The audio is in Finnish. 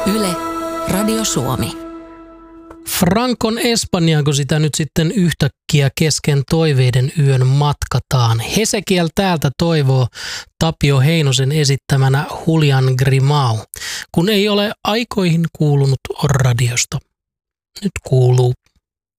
Yle, Radio Suomi. Francon Espanjaanko sitä nyt sitten yhtäkkiä kesken toiveiden yön matkataan? Hesekiel täältä toivoo Tapio Heinosen esittämänä Julian Grimau, kun ei ole aikoihin kuulunut radiosta. Nyt kuuluu.